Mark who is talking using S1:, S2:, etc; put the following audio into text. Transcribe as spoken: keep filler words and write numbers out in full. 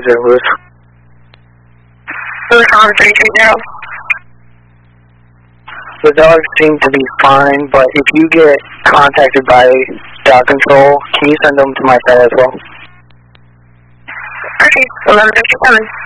S1: zero, Lewis.
S2: Lewis on three three zero.
S1: The dogs seem to be fine, but if you get contacted by dog control, can you send them to my cell as well?
S2: Okay, eleven fifty-seven.